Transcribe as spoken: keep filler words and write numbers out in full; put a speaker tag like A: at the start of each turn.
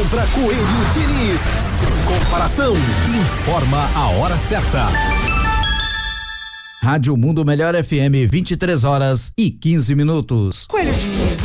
A: Contra Coelho Diniz, sem comparação. Informa a hora certa.
B: Rádio Mundo Melhor F M, vinte e três horas e quinze minutos.
C: Coelho Diniz,